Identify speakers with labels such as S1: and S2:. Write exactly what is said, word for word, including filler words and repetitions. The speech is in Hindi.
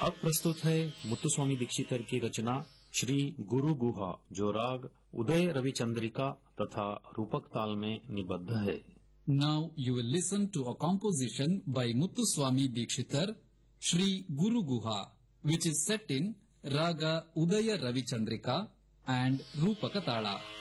S1: अब प्रस्तुत है मुत्तुस्वामी दीक्षितर की रचना श्री गुरु गुहा, जो राग उदय रविचंद्रिका तथा रूपक ताल में निबद्ध है।
S2: Now you will listen to a composition by Muthuswami Dikshitar, Shri Guru Guha, which is set in Raga Udaya Ravichandrika and Rupaka Tala.